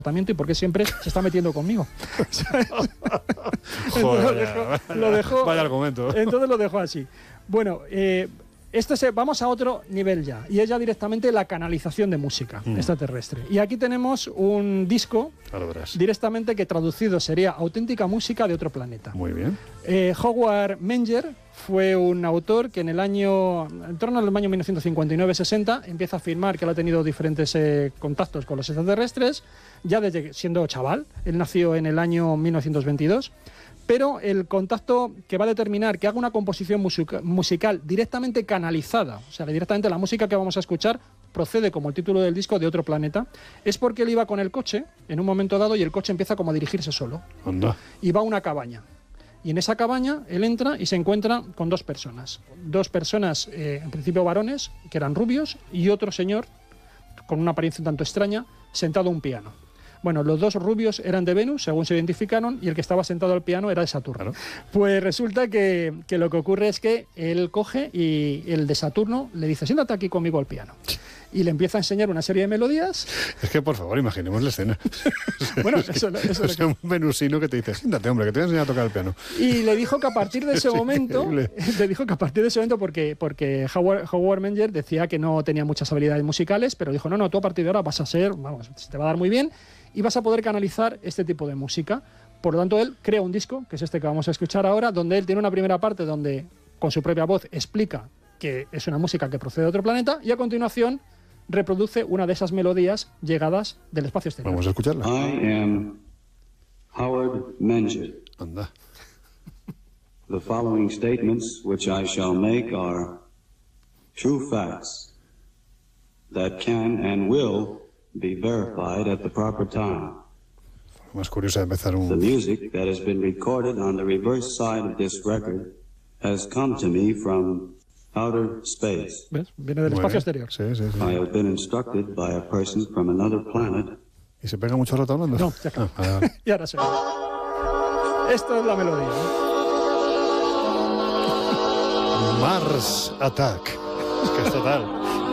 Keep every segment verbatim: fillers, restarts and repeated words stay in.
y por qué siempre se está metiendo conmigo. Joder, lo dejó, lo dejó, vaya argumento. Entonces lo dejó así. Bueno, eh, esto se, vamos a otro nivel ya, y es ya directamente la canalización de música mm. extraterrestre. Y aquí tenemos un disco directamente que traducido sería auténtica música de otro planeta. Muy bien. Eh, Howard Menger fue un autor que en el año, en torno al año mil novecientos cincuenta y nueve sesenta, empieza a afirmar que él ha tenido diferentes eh, contactos con los extraterrestres, ya desde siendo chaval. Él nació en el año mil novecientos veintidós, pero el contacto que va a determinar que haga una composición musica, musical directamente canalizada, o sea, directamente la música que vamos a escuchar procede, como el título del disco, de otro planeta, es porque él iba con el coche en un momento dado y el coche empieza como a dirigirse solo. Anda. Y va a una cabaña. Y en esa cabaña él entra y se encuentra con dos personas. Dos personas, eh, en principio varones, que eran rubios, y otro señor, con una apariencia un tanto extraña, sentado a un piano. Bueno, los dos rubios eran de Venus, según se identificaron, y el que estaba sentado al piano era de Saturno. Claro. Pues resulta que, que lo que ocurre es que él coge y el de Saturno le dice, siéntate aquí conmigo al piano. Y le empieza a enseñar una serie de melodías. Es que, por favor, imaginemos la escena. Bueno, es eso, que, eso es que... un venusino que te dice, siéntate, hombre, que te voy a enseñar a tocar el piano. Y le dijo que a partir de ese es momento, increíble. le dijo que a partir de ese momento, porque, porque Howard, Howard Menger decía que no tenía muchas habilidades musicales, pero dijo, no, no, tú a partir de ahora vas a ser, vamos, te va a dar muy bien, y vas a poder canalizar este tipo de música. Por lo tanto, él crea un disco, que es este que vamos a escuchar ahora, donde él tiene una primera parte donde, con su propia voz, explica que es una música que procede de otro planeta, y a continuación reproduce una de esas melodías llegadas del espacio exterior. Vamos a escucharla. I am Howard Menger. Anda. The following statements which I shall make are true facts that can and will be verified at the proper time. Más curioso de empezar un... The music that has been recorded on the reverse side of this record has come to me from outer space. ¿Ves? Viene del espacio exterior. Sí, sí, sí. I have been instructed by a person from another planet. ¿Y se pega mucho rato hablando? No, ya acaba. Ah, ah. Y ahora se ve. Esta es la melodía. Mars Attack. Es que es total.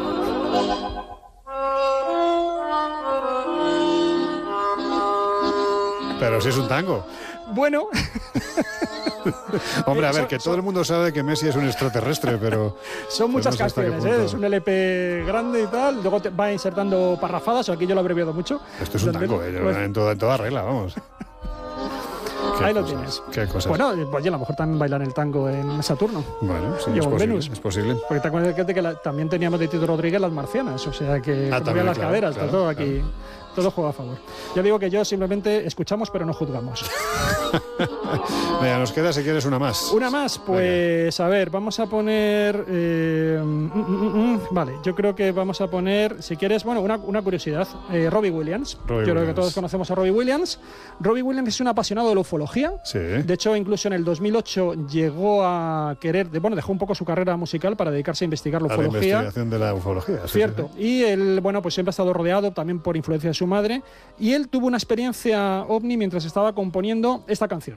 Pero si es un tango. Bueno. Hombre, a ver, son, que todo son, el mundo sabe que Messi es un extraterrestre, pero... Son muchas canciones, ¿eh? Es un L P grande y tal, luego te va insertando parrafadas, o aquí yo lo he abreviado mucho. Esto es un tango, eh, pues, en, toda, en toda regla, vamos. Ahí lo cosas, tienes. Qué cosas. Bueno, pues a lo mejor también bailan el tango en Saturno. Bueno, sí, y es en posible, Venus. es posible. Porque te acuerdas de que la, también teníamos de Tito Rodríguez Las Marcianas, o sea que ah, también, las claro, caderas, claro, todo aquí... Claro. Todo juega a favor. Yo digo que yo simplemente escuchamos pero no juzgamos. Venga, nos queda si quieres una más. Una más, pues Venga. A ver, vamos a poner... Eh, mm, mm, mm, vale, yo creo que vamos a poner, si quieres, bueno, una, una curiosidad. Eh, Robbie Williams. Robbie yo Williams. creo que todos conocemos a Robbie Williams. Robbie Williams es un apasionado de la ufología. Sí. De hecho, incluso en el dos mil ocho llegó a querer... De, bueno, dejó un poco su carrera musical para dedicarse a investigar la a ufología. La investigación de la ufología. Sí, Cierto. Sí, sí. Y él, bueno, pues siempre ha estado rodeado también por influencia de su madre, y él tuvo una experiencia ovni mientras estaba componiendo esta canción.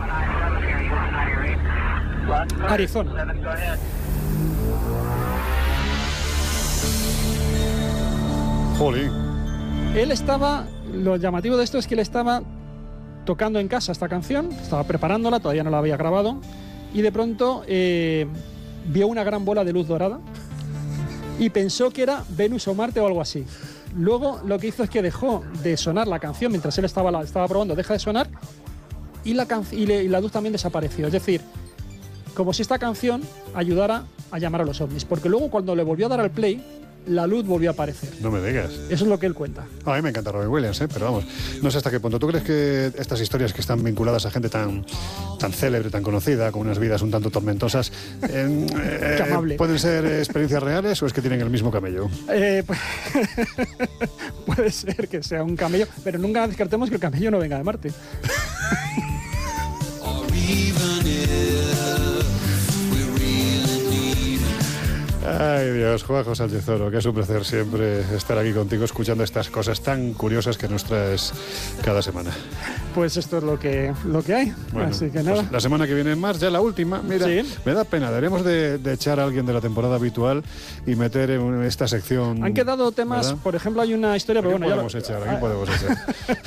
Arizona. Jolín. Él estaba, lo llamativo de esto es que él estaba tocando en casa esta canción, estaba preparándola, todavía no la había grabado, y de pronto eh, vio una gran bola de luz dorada y pensó que era Venus o Marte o algo así. Luego lo que hizo es que dejó de sonar la canción mientras él estaba, la, estaba probando, deja de sonar, y la, can y, le, y la luz también desapareció. Es decir, como si esta canción ayudara a llamar a los ovnis, porque luego cuando le volvió a dar al play, la luz volvió a aparecer. No me digas. Eso es lo que él cuenta. A mí me encanta Robbie Williams, ¿eh? Pero vamos, no sé hasta qué punto. ¿Tú crees que estas historias que están vinculadas a gente tan, tan célebre, tan conocida, con unas vidas un tanto tormentosas, eh, eh, pueden ser experiencias reales o es que tienen el mismo camello? Eh, pues, puede ser que sea un camello, pero nunca descartemos que el camello no venga de Marte. Ay, Dios, Juanjo Sánchez Oro, que es un placer siempre estar aquí contigo escuchando estas cosas tan curiosas que nos traes cada semana. Pues esto es lo que, lo que hay, bueno, así que nada. Pues la semana que viene más, ya la última. Mira, sí. Me da pena, deberíamos de, de echar a alguien de la temporada habitual y meter en esta sección. Han quedado temas, ¿verdad? Por ejemplo, hay una historia, pero bueno, podemos ya echar, aquí podemos echar.